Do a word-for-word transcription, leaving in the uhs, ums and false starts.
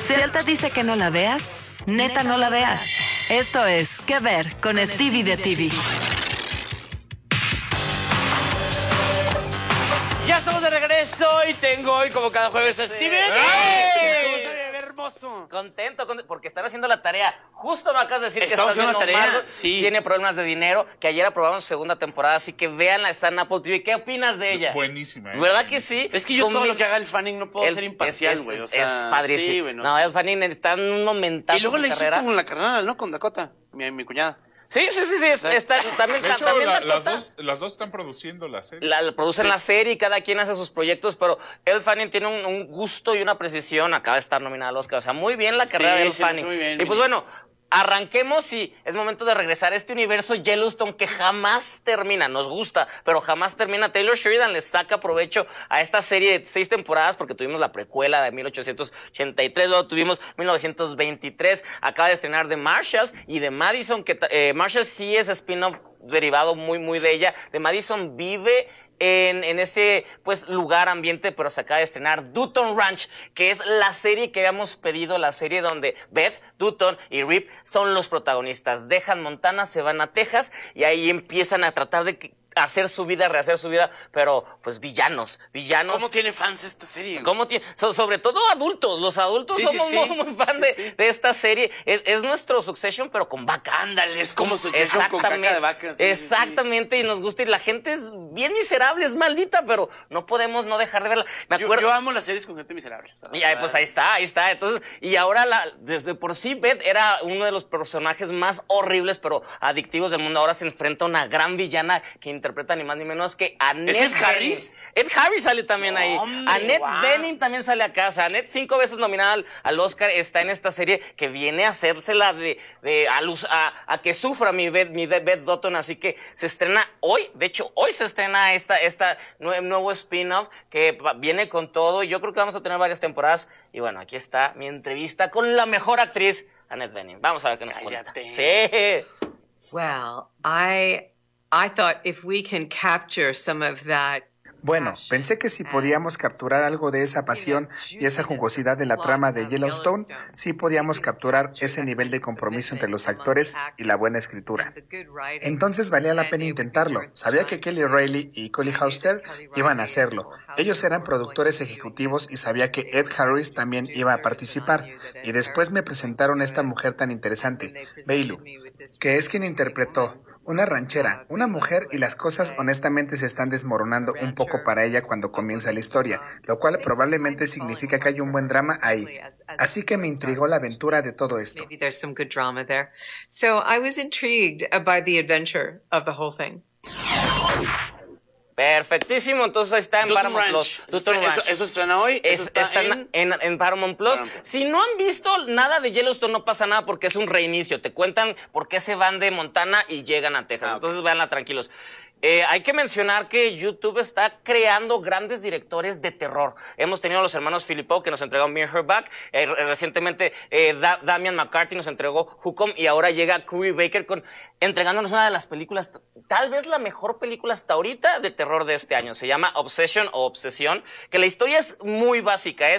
Si él te dice que no la veas, neta no la veas. Esto es ¿Qué ver? Con Stevie de T V. Ya estamos de regreso y tengo hoy, como cada jueves, a Stevie. ¡Ey! Hermoso. Contento, contento, porque están haciendo la tarea. Justo me acabas de decir Estamos que estás haciendo viendo la tarea, Marvel, sí. Tiene problemas de dinero, que ayer aprobamos segunda temporada, así que véanla, está en Apple T V. ¿Qué opinas de ella? Buenísima, ¿eh? ¿Verdad que sí? Es que yo Con todo mi- lo que haga el Fanning no puedo el- ser imparcial, es- güey. es- O sea, es padrísimo. sí, bueno. No, el Fanning está en un momentazo Y luego de le su hizo carrera. como la carnal, ¿no? Con Dakota, mi, mi cuñada. Sí, sí, sí, sí, está, está- también, De hecho, también la- las, Dakota- dos, las dos están produciendo la serie. La, la producen Sí. la serie y cada quien hace sus proyectos, pero Elle Fanning tiene un, un gusto y una precisión. Acaba de estar nominada al Oscar. O sea, muy bien la carrera Sí, de Elle sí, lo Fanning. hizo muy bien, y pues muy bueno, arranquemos y es momento de regresar a este universo Yellowstone que jamás termina. Nos gusta, pero jamás termina. Taylor Sheridan le saca provecho a esta serie de seis temporadas porque tuvimos la precuela de mil ochocientos ochenta y tres, luego tuvimos mil novecientos veintitrés. Acaba de estrenar The Marshalls y The Madison, que ta- eh, Marshalls sí es spin-off derivado muy, muy de ella. The Madison vive en, en ese, pues, lugar, ambiente, pero se acaba de estrenar Dutton Ranch, que es la serie que habíamos pedido, la serie donde Beth, Dutton y Rip son los protagonistas. Dejan Montana, se van a Texas y ahí empiezan a tratar de que- hacer su vida, rehacer su vida, pero, pues, villanos, villanos. ¿Cómo tiene fans esta serie? ¿Cómo tiene? So- sobre todo adultos, los adultos Sí, sí, somos sí. muy, muy fan de, Sí, sí. de esta serie. Es, es nuestro Succession, pero con vacas. Ándale, es como Succession con caca de vaca, sí, sí, exactamente, y nos gusta, y la gente es bien miserable, es maldita, pero no podemos no dejar de verla. Me Yo, acuerdo. yo amo las series con gente miserable. Y ahí, pues ahí está, ahí está. Entonces, y ahora la, desde por sí Beth era uno de los personajes más horribles pero adictivos del mundo. Ahora se enfrenta a una gran villana que interpreta ni más ni menos que Annette ¿Es Ed Bening. Harris? Ed Harris sale también ahí. Hombre, Annette guau. Bening también sale acá. O sea, Annette, cinco veces nominada al, al Oscar, está en esta serie que viene a hacérsela de, de a, luz- a, a que sufra mi Beth, mi de- Beth Dutton. Así que se estrena hoy. De hecho, hoy se estrena esta, esta nue- nuevo spin-off que va- viene con todo. Y yo creo que vamos a tener varias temporadas. Y bueno, aquí está mi entrevista con la mejor actriz, Annette Bening. Vamos a ver qué nos cuenta. Cállate. Sí. Well, I I thought if we can capture some of that. Bueno, pensé que si podíamos capturar algo de esa pasión y esa jugosidad de la trama de Yellowstone, sí podíamos capturar ese nivel de compromiso entre los actores y la buena escritura. Entonces valía la pena intentarlo. Sabía que Kelly Reilly y Collie Hauster iban a hacerlo. Ellos eran productores ejecutivos y sabía que Ed Harris también iba a participar. Y después me presentaron a esta mujer tan interesante, Bailu, que es quien interpretó una ranchera, una mujer, y las cosas honestamente se están desmoronando un poco para ella cuando comienza la historia, lo cual probablemente significa que hay un buen drama ahí. Así que me intrigó la aventura de todo esto. Maybe there's some good drama there. So I was intrigued by the adventure of the whole thing. Perfectísimo, entonces ahí está en Dutton Paramount Ranch. Plus. Dutton Eso- Ranch. eso- eso estrena hoy, Es- eso está está en- en, en Paramount Plus. Paramount Plus. Si no han visto nada de Yellowstone, no pasa nada porque es un reinicio. Te cuentan por qué se van de Montana y llegan a Texas. Ah, ok. Entonces, véanla tranquilos. Eh, hay que mencionar que YouTube está creando grandes directores de terror. Hemos tenido a los hermanos Philippou que nos entregó Mir Herback. Eh, recientemente eh, Da- Damian McCarthy nos entregó Hucom y ahora llega Curry Baker con entregándonos una de las películas, tal vez la mejor película hasta ahorita de terror de este año. Se llama Obsession o Obsesión, que la historia es muy básica. Es